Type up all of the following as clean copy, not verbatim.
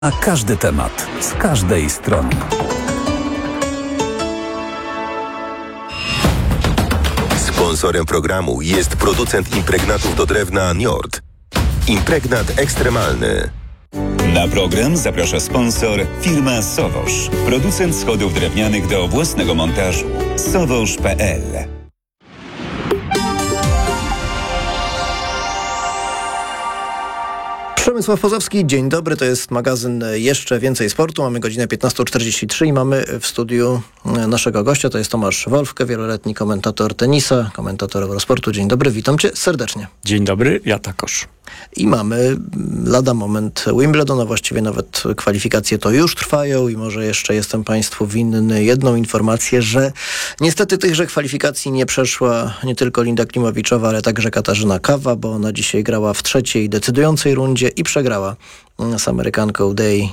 A każdy temat z każdej strony. Sponsorem programu jest producent impregnatów do drewna Njord. Impregnat ekstremalny. Na program zaprasza sponsor firma Sowosz. Producent schodów drewnianych do własnego montażu. Sowosz.pl. Przemysław Pozowski, dzień dobry, to jest magazyn Jeszcze Więcej Sportu. Mamy godzinę 15:43 i mamy w studiu naszego gościa, to jest Tomasz Wolfke, wieloletni komentator tenisa, komentator Eurosportu. Dzień dobry, witam cię serdecznie. Dzień dobry, ja takoż. I mamy lada moment Wimbledon, a właściwie nawet kwalifikacje to już trwają i może jeszcze jestem Państwu winny jedną informację, że niestety tychże kwalifikacji nie przeszła nie tylko Linda Klimowiczowa, ale także Katarzyna Kawa, bo ona dzisiaj grała w trzeciej decydującej rundzie i przegrała z Amerykanką Day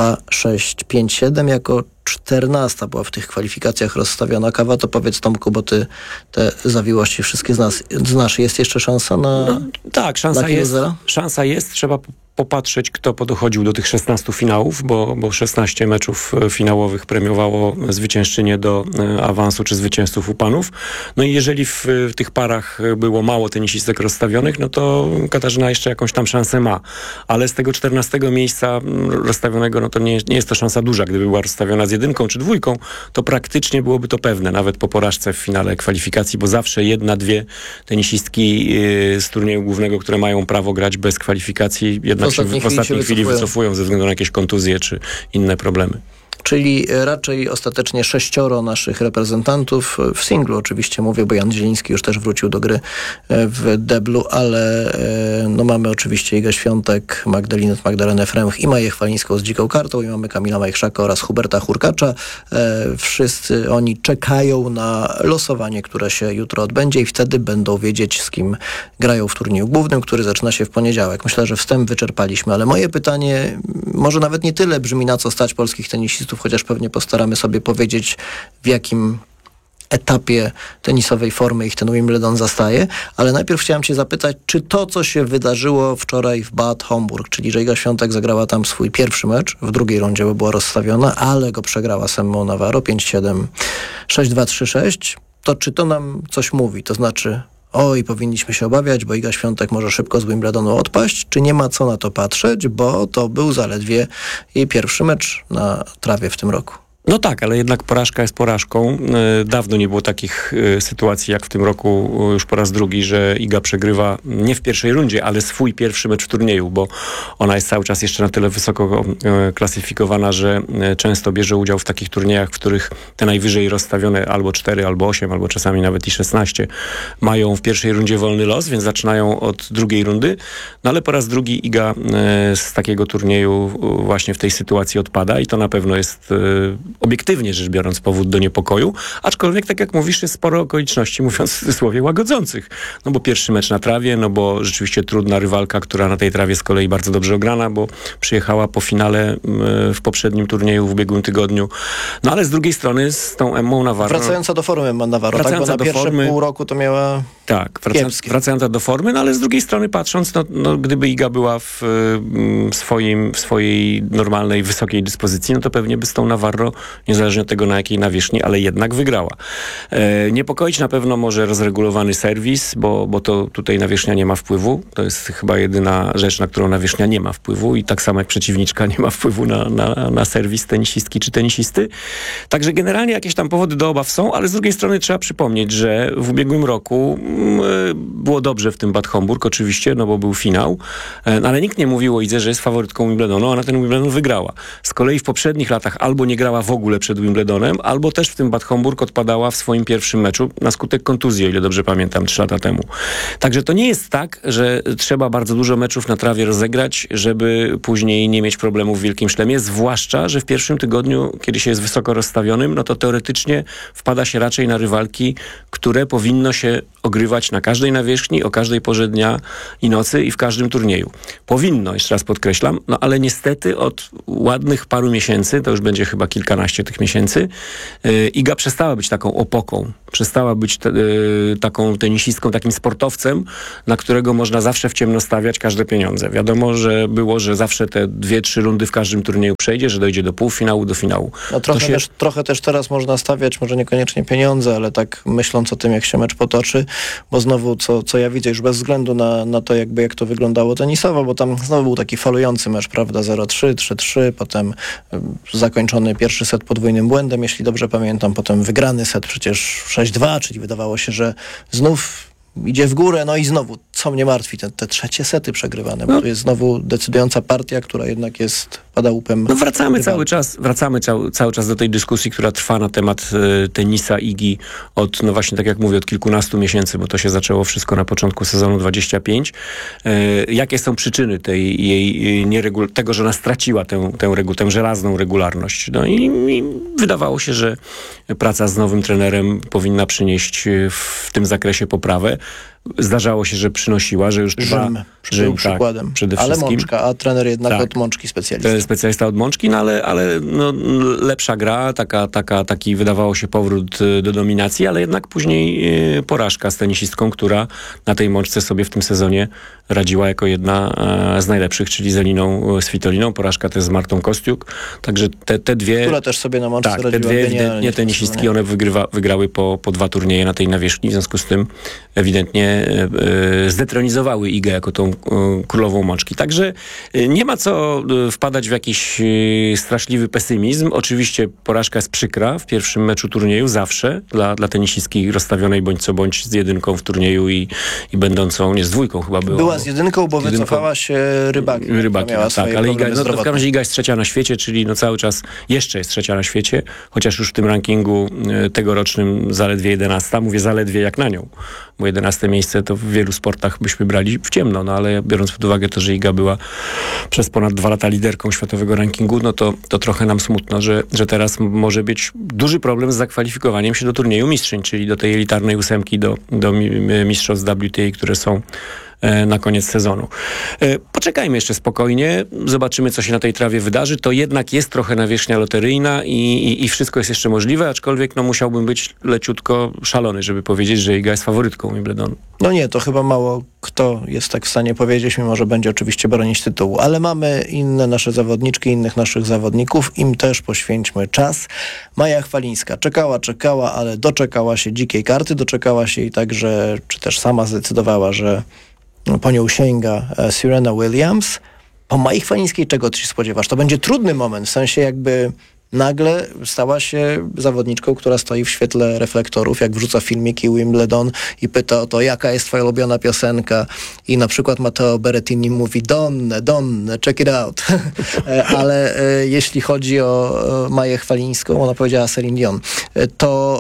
2-6-5-7 jako 14 była w tych kwalifikacjach rozstawiona Kawa. To powiedz, Tomku, bo ty te zawiłości wszystkie znasz. Jest jeszcze szansa na... Tak, szansa jest. Trzeba popatrzeć, kto podochodził do tych 16 finałów, bo 16 meczów finałowych premiowało zwyciężczynię do awansu czy zwycięzców u panów. No i jeżeli w tych parach było mało tenisistek rozstawionych, no to Katarzyna jeszcze jakąś tam szansę ma. Ale z tego 14 miejsca rozstawionego, no to nie jest to szansa duża. Gdyby była rozstawiona z 1 czy 2, to praktycznie byłoby to pewne, nawet po porażce w finale kwalifikacji, bo zawsze 1-2 tenisistki z turnieju głównego, które mają prawo grać bez kwalifikacji, jednak w ostatniej chwili wycofują ze względu na jakieś kontuzje czy inne problemy. Czyli raczej ostatecznie 6 naszych reprezentantów, w singlu oczywiście mówię, bo Jan Zieliński już też wrócił do gry w deblu, ale no mamy oczywiście Igę Świątek, Magdalenę Fręch i Maję Chwalińską z dziką kartą i mamy Kamila Majchrzaka oraz Huberta Hurkacza. Wszyscy oni czekają na losowanie, które się jutro odbędzie i wtedy będą wiedzieć, z kim grają w turnieju głównym, który zaczyna się w poniedziałek. Myślę, że wstęp wyczerpaliśmy, ale moje pytanie może nawet nie tyle brzmi, na co stać polskich tenisistów, chociaż pewnie postaramy sobie powiedzieć, w jakim etapie tenisowej formy ich ten Wimbledon zastaje, ale najpierw chciałem cię zapytać, czy to, co się wydarzyło wczoraj w Bad Homburg, czyli że Iga Świątek zagrała tam swój pierwszy mecz, w drugiej rundzie, bo była rozstawiona, ale go przegrała z Emmą Navarro 5-7, 6-2, 3-6, to czy to nam coś mówi? To znaczy, oj, powinniśmy się obawiać, bo Iga Świątek może szybko z Wimbledonu odpaść, czy nie ma co na to patrzeć, bo to był zaledwie jej pierwszy mecz na trawie w tym roku. No tak, ale jednak porażka jest porażką. Dawno nie było takich sytuacji jak w tym roku już po raz drugi, że Iga przegrywa nie w pierwszej rundzie, ale swój pierwszy mecz w turnieju, bo ona jest cały czas jeszcze na tyle wysoko klasyfikowana, że często bierze udział w takich turniejach, w których te najwyżej rozstawione albo 4, albo 8, albo czasami nawet i 16 mają w pierwszej rundzie wolny los, więc zaczynają od drugiej rundy. No ale po raz drugi Iga z takiego turnieju właśnie w tej sytuacji odpada i to na pewno jest obiektywnie rzecz biorąc powód do niepokoju, aczkolwiek tak jak mówisz jest sporo okoliczności, mówiąc w cudzysłowie, łagodzących. No bo pierwszy mecz na trawie, no bo rzeczywiście trudna rywalka, która na tej trawie z kolei bardzo dobrze ograna, bo przyjechała po finale w poprzednim turnieju w ubiegłym tygodniu. No ale z drugiej strony z tą Emmą Navarro... Wracająca do formy Emma Navarro, tak? Bo na pierwsze pół roku to miała... Tak, wracająca do formy, no ale z drugiej strony patrząc, no gdyby Iga była w swojej normalnej, wysokiej dyspozycji, no to pewnie by z tą Navarro, niezależnie od tego na jakiej nawierzchni, ale jednak wygrała. Niepokoić na pewno może rozregulowany serwis, bo to tutaj nawierzchnia nie ma wpływu. To jest chyba jedyna rzecz, na którą nawierzchnia nie ma wpływu i tak samo jak przeciwniczka nie ma wpływu na serwis tenisistki czy tenisisty. Także generalnie jakieś tam powody do obaw są, ale z drugiej strony trzeba przypomnieć, że w ubiegłym roku było dobrze w tym Bad Homburg, oczywiście, no bo był finał, ale nikt nie mówił o Idze, że jest faworytką Wimbledonu, ona ten Wimbledon wygrała. Z kolei w poprzednich latach albo nie grała w ogóle przed Wimbledonem, albo też w tym Bad Homburg odpadała w swoim pierwszym meczu na skutek kontuzji, o ile dobrze pamiętam, 3 lata temu. Także to nie jest tak, że trzeba bardzo dużo meczów na trawie rozegrać, żeby później nie mieć problemów w Wielkim Szlemie, zwłaszcza, że w pierwszym tygodniu, kiedy się jest wysoko rozstawionym, no to teoretycznie wpada się raczej na rywalki, które powinno się ogrywać na każdej nawierzchni, o każdej porze dnia i nocy i w każdym turnieju. Powinno, jeszcze raz podkreślam, no ale niestety od ładnych paru miesięcy, to już będzie chyba kilkanaście kilkanaście tych miesięcy. Iga przestała być taką opoką, przestała być taką tenisistką, takim sportowcem, na którego można zawsze w ciemno stawiać każde pieniądze. Wiadomo, że zawsze te 2-3 rundy w każdym turnieju przejdzie, że dojdzie do półfinału, do finału. No trochę też teraz można stawiać, może niekoniecznie pieniądze, ale tak myśląc o tym, jak się mecz potoczy, bo znowu, co ja widzę, już bez względu na to, jak to wyglądało tenisowo, bo tam znowu był taki falujący mecz, prawda, 0-3, 3-3, potem zakończony pierwszy set podwójnym błędem, jeśli dobrze pamiętam, potem wygrany set przecież 6-2, czyli wydawało się, że znów idzie w górę, no i znowu, co mnie martwi, te trzecie sety przegrywane, bo to jest znowu decydująca partia, która jednak pada łupem. No wracamy cały czas do tej dyskusji, która trwa na temat tenisa Igi od, no właśnie tak jak mówię, od kilkunastu miesięcy, bo to się zaczęło wszystko na początku sezonu 25. Jakie są przyczyny tego, że ona straciła tę żelazną regularność? No i wydawało się, że praca z nowym trenerem powinna przynieść w tym zakresie poprawę. Zdarzało się, że przynosiła, że już Rzym przykładem. Przede ale wszystkim. Mączka, a trener jednak od Mączki specjalista. Specjalista od Mączki, no ale lepsza gra, taki wydawało się powrót do dominacji, ale jednak później porażka z tenisistką, która na tej Mączce sobie w tym sezonie radziła jako jedna z najlepszych, czyli z Eliną Svitoliną. Porażka też z Martą Kostiuk. Także te dwie... Która też sobie na Mączce radziła te dwie ewidentnie tenisistki, one wygrały po 2 turnieje na tej nawierzchni, w związku z tym ewidentnie zdetronizowały Igę jako tą królową Mączki. Także nie ma co wpadać w jakiś straszliwy pesymizm. Oczywiście porażka jest przykra w pierwszym meczu turnieju zawsze dla tenisistki rozstawionej bądź co bądź z jedynką w turnieju i będącą, nie z dwójką chyba była. Z jedynką, bo wycofała się Rybaki. Tak, ale Iga, w każdym razie Iga jest trzecia na świecie, czyli cały czas jeszcze jest trzecia na świecie, chociaż już w tym rankingu tegorocznym zaledwie 11. Mówię zaledwie jak na nią, bo 11 miejsce to w wielu sportach byśmy brali w ciemno, no ale biorąc pod uwagę to, że Iga była przez ponad 2 lata liderką światowego rankingu, no to trochę nam smutno, że teraz może być duży problem z zakwalifikowaniem się do turnieju mistrzyń, czyli do tej elitarnej 8 do mistrzostw WTA, które są na koniec sezonu. Poczekajmy jeszcze spokojnie, zobaczymy, co się na tej trawie wydarzy. To jednak jest trochę nawierzchnia loteryjna i wszystko jest jeszcze możliwe, aczkolwiek musiałbym być leciutko szalony, żeby powiedzieć, że Iga jest faworytką Wimbledonu. No nie, to chyba mało kto jest tak w stanie powiedzieć, mimo że będzie oczywiście bronić tytułu. Ale mamy inne nasze zawodniczki, innych naszych zawodników. Im też poświęćmy czas. Maja Chwalińska czekała, ale doczekała się dzikiej karty. Doczekała się i także, czy też sama zdecydowała, że po nią sięga Serena Williams. Po Mai Chwalińskiej czego ty się spodziewasz? To będzie trudny moment, w sensie jakby nagle stała się zawodniczką, która stoi w świetle reflektorów, jak wrzuca filmiki Wimbledon i pyta o to, jaka jest twoja ulubiona piosenka i na przykład Matteo Berrettini mówi Donne, check it out. Ale jeśli chodzi o Maję Chwalińską, ona powiedziała Celine Dion, to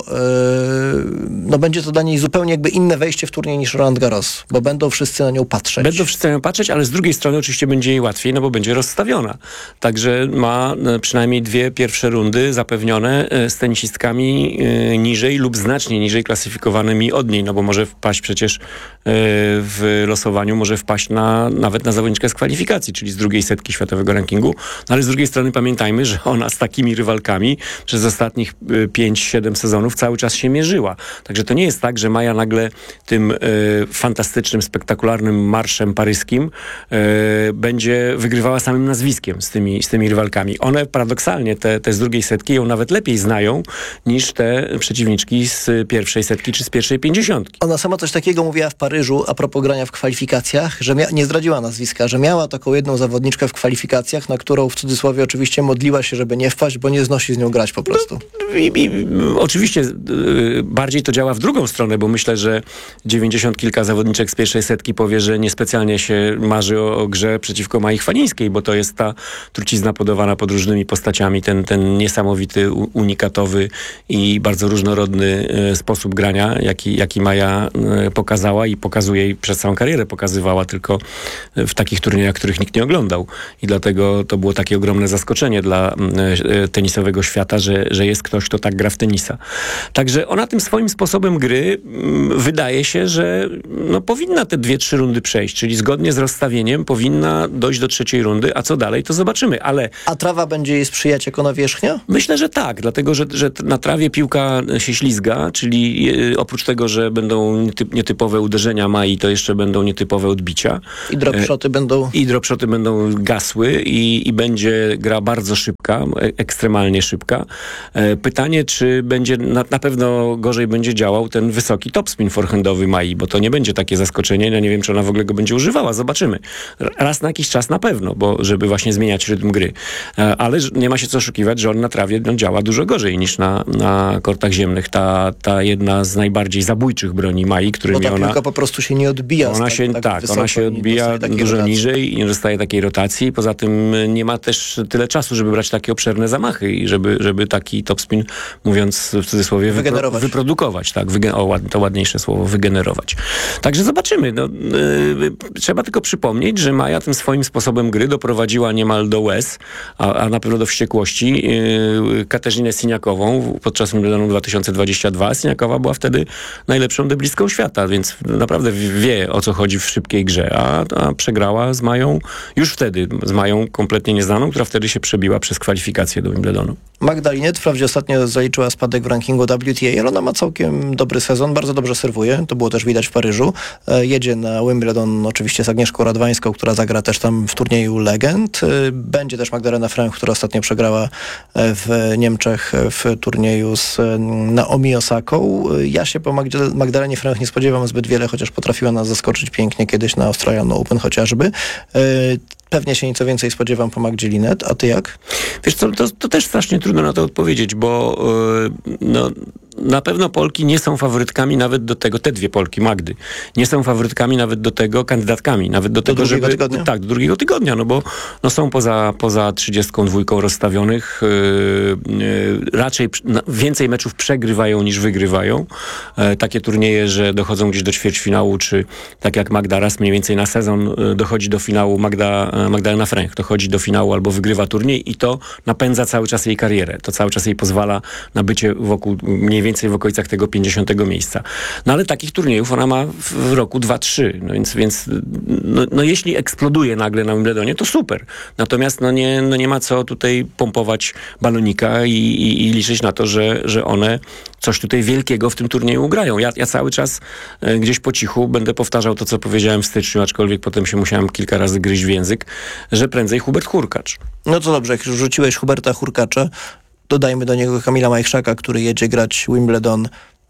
będzie to dla niej zupełnie jakby inne wejście w turniej niż Roland Garros, bo będą wszyscy na nią patrzeć. Ale z drugiej strony oczywiście będzie jej łatwiej, bo będzie rozstawiona. Także ma przynajmniej 2 pierwsze rundy zapewnione z tenisistkami niżej lub znacznie niżej klasyfikowanymi od niej, bo może wpaść przecież w losowaniu, może wpaść nawet na zawodniczkę z kwalifikacji, czyli z drugiej setki światowego rankingu. No ale z drugiej strony pamiętajmy, że ona z takimi rywalkami przez ostatnich 5-7 sezonów cały czas się mierzyła. Także to nie jest tak, że Maja nagle tym fantastycznym, spektakularnym marszem paryskim będzie wygrywała samym nazwiskiem z tymi rywalkami. One paradoksalnie, te z drugiej setki ją nawet lepiej znają niż te przeciwniczki z pierwszej setki czy z pierwszej 50. Ona sama coś takiego mówiła w Paryżu a propos grania w kwalifikacjach, że nie zdradziła nazwiska, że miała taką jedną zawodniczkę w kwalifikacjach, na którą w cudzysłowie oczywiście modliła się, żeby nie wpaść, bo nie znosi z nią grać po prostu. Oczywiście bardziej to działa w drugą stronę, bo myślę, że 90 kilka zawodniczek z pierwszej setki powie, że niespecjalnie się marzy o grze przeciwko Mai Chwalińskiej, bo to jest ta trucizna podawana pod różnymi postaciami, ten niesamowity, unikatowy i bardzo różnorodny sposób grania, jaki Maja pokazała i pokazuje i przez całą karierę pokazywała, tylko w takich turniejach, których nikt nie oglądał. I dlatego to było takie ogromne zaskoczenie dla tenisowego świata, że jest ktoś, kto tak gra w tenisa. Także ona tym swoim sposobem gry wydaje się, że powinna te 2-3 rundy przejść, czyli zgodnie z rozstawieniem powinna dojść do trzeciej rundy, a co dalej, to zobaczymy. A trawa będzie jej sprzyjać jako nawierzchnia nawierzchnia? Myślę, że tak, dlatego, że na trawie piłka się ślizga, czyli oprócz tego, że będą nietypowe uderzenia Mai, to jeszcze będą nietypowe odbicia. I dropshoty będą... I dropshoty będą gasły i będzie gra bardzo szybka, ekstremalnie szybka. Pytanie, czy będzie, na pewno gorzej będzie działał ten wysoki topspin forehandowy Mai, bo to nie będzie takie zaskoczenie. Ja nie wiem, czy ona w ogóle go będzie używała. Zobaczymy. Raz na jakiś czas na pewno, bo żeby właśnie zmieniać rytm gry. Ale nie ma się co oszukiwać, że on na trawie działa dużo gorzej niż na kortach ziemnych. Ta jedna z najbardziej zabójczych broni Mai, którymi bo ta piłka po prostu się nie odbija. Ona się odbija dużo niżej i nie dostaje takiej rotacji. Poza tym nie ma też tyle czasu, żeby brać takie obszerne zamachy i żeby taki topspin, mówiąc w cudzysłowie, wyprodukować. Tak, to ładniejsze słowo, wygenerować. Także zobaczymy. Trzeba tylko przypomnieć, że Maja tym swoim sposobem gry doprowadziła niemal do łez, a na pewno do wściekłości Katarzynę Siniakową podczas Wimbledonu 2022. Siniakowa była wtedy najlepszą deblistką świata, więc naprawdę wie, o co chodzi w szybkiej grze, a przegrała z Mają już wtedy, z Mają kompletnie nieznaną, która wtedy się przebiła przez kwalifikację do Wimbledonu. Magda Linette wprawdzie ostatnio zaliczyła spadek w rankingu WTA, ale ona ma całkiem dobry sezon, bardzo dobrze serwuje, to było też widać w Paryżu. Jedzie na Wimbledon oczywiście z Agnieszką Radwańską, która zagra też tam w turnieju legend. Będzie też Magdalena Fręch, która ostatnio przegrała w Niemczech w turnieju z Naomi Osaką. Ja się po Magdalenie Fręch nie spodziewam zbyt wiele, chociaż potrafiła nas zaskoczyć pięknie kiedyś na Australian Open chociażby. Pewnie się nieco więcej spodziewam po Magdzie Linette, a ty jak? Wiesz co, to też strasznie trudno na to odpowiedzieć, bo na pewno Polki nie są faworytkami nawet do tego, te dwie Polki, Magdy, nie są faworytkami nawet do tego, kandydatkami, nawet do tego, drugiego tygodnia? Tak, do drugiego tygodnia, bo są poza 32 rozstawionych, raczej więcej meczów przegrywają niż wygrywają. Takie turnieje, że dochodzą gdzieś do ćwierćfinału, czy tak jak Magda raz mniej więcej na sezon dochodzi do finału Magdalena Fręch, dochodzi do finału albo wygrywa turniej i to napędza cały czas jej karierę. To cały czas jej pozwala na bycie mniej więcej w okolicach tego 50 miejsca. No ale takich turniejów ona ma w roku 2-3. Więc jeśli eksploduje nagle na Wimbledonie, to super. Natomiast nie ma co tutaj pompować balonika i liczyć na to, że one coś tutaj wielkiego w tym turnieju ugrają. Ja cały czas gdzieś po cichu będę powtarzał to, co powiedziałem w styczniu, aczkolwiek potem się musiałem kilka razy gryźć w język, że prędzej Hubert Hurkacz. No to dobrze, jak już rzuciłeś Huberta Hurkacza, dodajmy do niego Kamila Majchrzaka, który jedzie grać Wimbledon.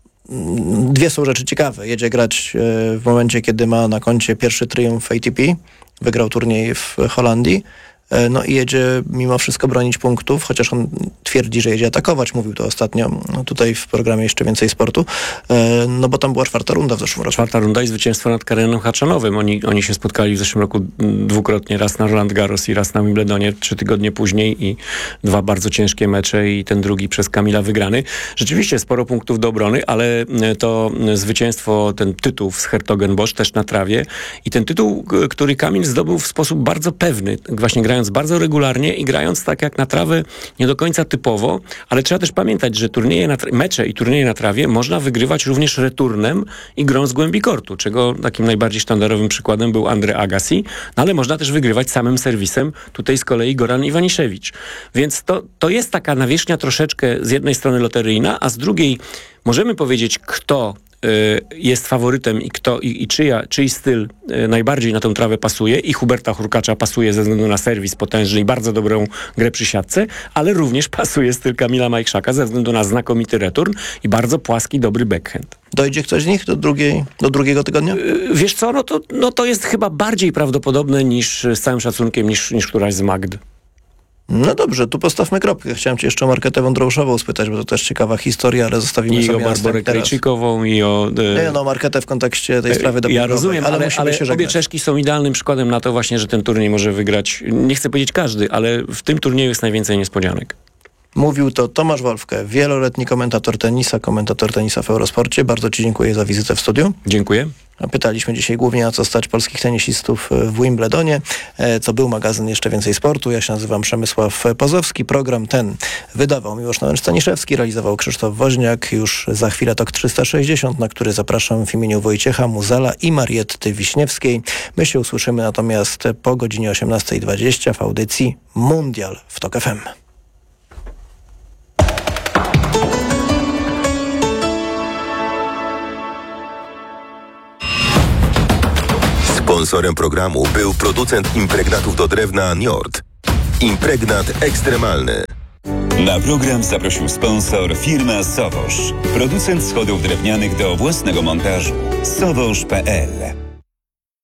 Dwie są rzeczy ciekawe. Jedzie grać w momencie, kiedy ma na koncie pierwszy triumf ATP. Wygrał turniej w Holandii. No i jedzie mimo wszystko bronić punktów, chociaż on twierdzi, że jedzie atakować. Mówił to ostatnio tutaj w programie Jeszcze Więcej Sportu. No bo tam była czwarta runda w zeszłym roku. Czwarta runda i zwycięstwo nad Karenem Khachanowym. Oni się spotkali w zeszłym roku dwukrotnie. Raz na Roland Garros i raz na Wimbledonie 3 tygodnie później i 2 bardzo ciężkie mecze i ten drugi przez Kamila wygrany. Rzeczywiście sporo punktów do obrony, ale to zwycięstwo, ten tytuł z Hertogenbosch też na trawie i ten tytuł, który Kamil zdobył w sposób bardzo pewny, właśnie grając bardzo regularnie i grając tak jak na trawę nie do końca typowo, ale trzeba też pamiętać, że mecze i turnieje na trawie można wygrywać również returnem i grą z głębi kortu, czego takim najbardziej sztandarowym przykładem był Andre Agassi, ale można też wygrywać samym serwisem, tutaj z kolei Goran Ivanišević. Więc to jest taka nawierzchnia troszeczkę z jednej strony loteryjna, a z drugiej możemy powiedzieć, kto jest faworytem i czyj styl najbardziej na tę trawę pasuje i Huberta Hurkacza pasuje ze względu na serwis potężny i bardzo dobrą grę przy siatce, ale również pasuje styl Kamila Majchrzaka ze względu na znakomity return i bardzo płaski, dobry backhand. Dojdzie ktoś z nich do drugiego tygodnia? Wiesz co, to jest chyba bardziej prawdopodobne niż z całym szacunkiem niż któraś z Magd. No dobrze, tu postawmy kropkę. Chciałem cię jeszcze o Marketę Wądrousową spytać, bo to też ciekawa historia, ale zostawimy sobie i o Barbarę Krejcikową i o... Marketę w kontekście tej sprawy Ja rozumiem, ale obie Czeszki są idealnym przykładem na to właśnie, że ten turniej może wygrać, nie chcę powiedzieć każdy, ale w tym turnieju jest najwięcej niespodzianek. Mówił to Tomasz Wolfke, wieloletni komentator tenisa w Eurosporcie. Bardzo ci dziękuję za wizytę w studiu. Dziękuję. Pytaliśmy dzisiaj głównie, na co stać polskich tenisistów w Wimbledonie. To był magazyn Jeszcze Więcej Sportu. Ja się nazywam Przemysław Pozowski. Program ten wydawał Miłosz Nałęcz-Staniszewski, realizował Krzysztof Woźniak. Już za chwilę TOK 360, na który zapraszam w imieniu Wojciecha Muzala i Marietty Wiśniewskiej. My się usłyszymy natomiast po godzinie 18:20 w audycji Mundial w TOK FM. Sponsorem programu był producent impregnatów do drewna Njord. Impregnat ekstremalny. Na program zaprosił sponsor firma Sowosz. Producent schodów drewnianych do własnego montażu. Sowosz.pl